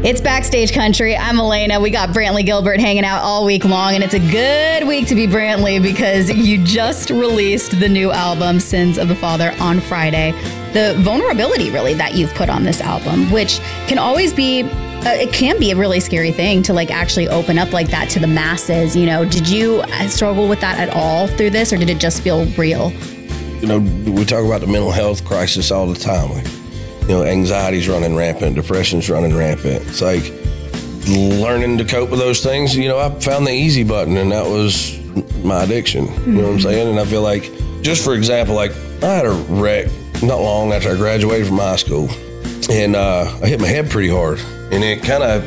It's Backstage Country. I'm Elena. We got Brantley Gilbert hanging out all week long, and it's a good week to be Brantley because you just released the new album, Sins of the Father, on Friday. The vulnerability, really, that you've put on this album, which can always be, it can be a really scary thing to, like, actually open up like that to the masses. You know, did you struggle with that at all through this, or did it just feel real? You know, we talk about the mental health crisis all the time. You know, anxiety's running rampant, depression's running rampant. It's like learning to cope with those things. You know, I found the easy button, and that was my addiction. You know what I'm saying? And I feel like, just for example, like I had a wreck not long after I graduated from high school, and I hit my head pretty hard, and it kind of,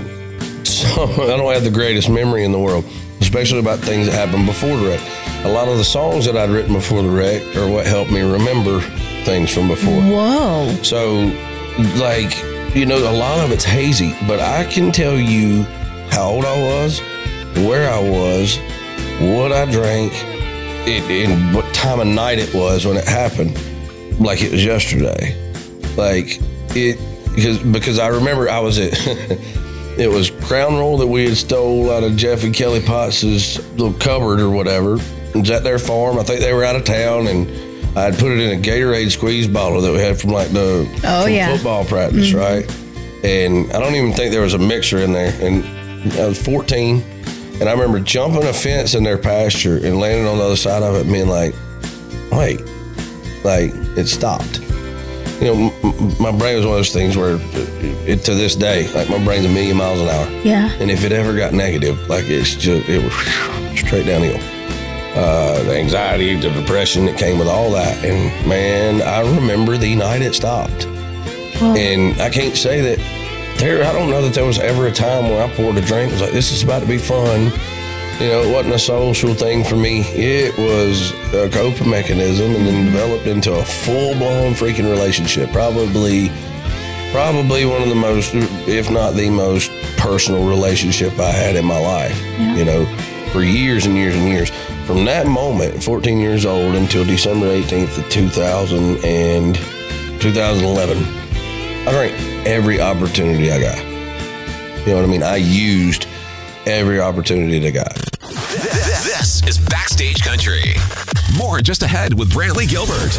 I don't have the greatest memory in the world, especially about things that happened before the wreck. A lot of the songs that I'd written before the wreck are what helped me remember things from before. Whoa. So, like, you know, a lot of it's hazy, but I can tell you how old I was, where I was, what I drank, and what time of night it was when it happened, like it was yesterday. Like, because I remember I was at, it was Crown Roll that we had stole out of Jeff and Kelly Potts' little cupboard or whatever. It was at their farm. I think they were out of town, and I had put it in a Gatorade squeeze bottle that we had from like the football practice, right? And I don't even think there was a mixer in there. And I was 14, and I remember jumping a fence in their pasture and landing on the other side of it and being like, wait, like it stopped. You know, my brain was one of those things where to this day, like my brain's 1,000,000 miles an hour. Yeah. And if it ever got negative, like it was straight downhill. The anxiety, the depression that came with all that. And man, I remember the night it stopped. Whoa. And I can't say that I don't know that there was ever a time where I poured a drink. It was like, this is about to be fun. You know, it wasn't a social thing for me. It was a coping mechanism, and then developed into a full-blown freaking relationship. Probably one of the most, if not the most personal relationship I had in my life, you know, for years and years and years. From that moment, 14 years old, until December 18th of 2011, I drank every opportunity I got. You know what I mean? I used every opportunity that I got. This is Backstage Country. More just ahead with Brantley Gilbert.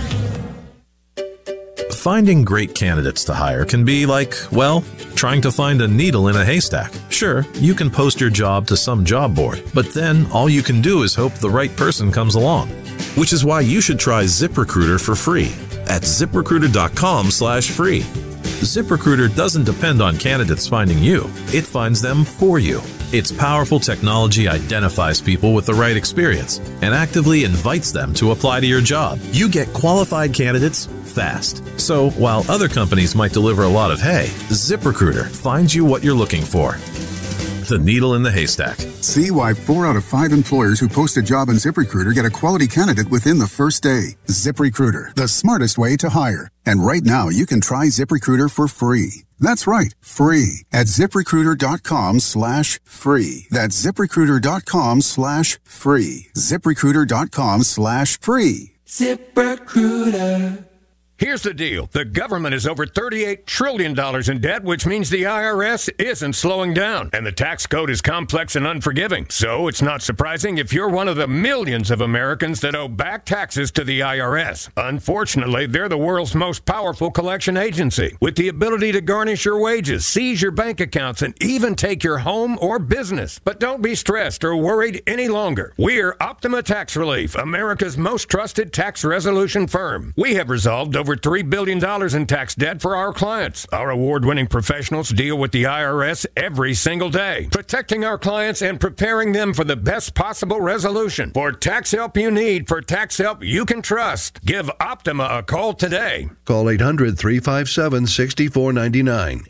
Finding great candidates to hire can be like, well, trying to find a needle in a haystack. Sure, you can post your job to some job board, but then all you can do is hope the right person comes along. Which is why you should try ZipRecruiter for free at ZipRecruiter.com/free. ZipRecruiter doesn't depend on candidates finding you. It finds them for you. Its powerful technology identifies people with the right experience and actively invites them to apply to your job. You get qualified candidates fast. So while other companies might deliver a lot of hay, ZipRecruiter finds you what you're looking for. The needle in the haystack. See why 4 out of 5 employers who post a job on ZipRecruiter get a quality candidate within the first day. ZipRecruiter, the smartest way to hire. And right now, you can try ZipRecruiter for free. That's right, free at ZipRecruiter.com/free. That's ZipRecruiter.com/free. ZipRecruiter.com/free. ZipRecruiter. Here's the deal. The government is over $38 trillion in debt, which means the IRS isn't slowing down. And the tax code is complex and unforgiving. So it's not surprising if you're one of the millions of Americans that owe back taxes to the IRS. Unfortunately, they're the world's most powerful collection agency, with the ability to garnish your wages, seize your bank accounts, and even take your home or business. But don't be stressed or worried any longer. We're Optima Tax Relief, America's most trusted tax resolution firm. We have resolved over $3 billion in tax debt for our clients. Our award-winning professionals deal with the IRS every single day, protecting our clients and preparing them for the best possible resolution. For tax help you need, for tax help you can trust, give Optima a call today. Call 800-357-6499.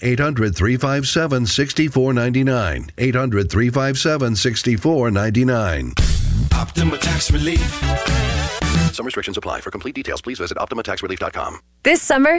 800-357-6499. 800-357-6499. Optima Tax Relief. Some restrictions apply. For complete details, please visit OptimaTaxRelief.com. This summer,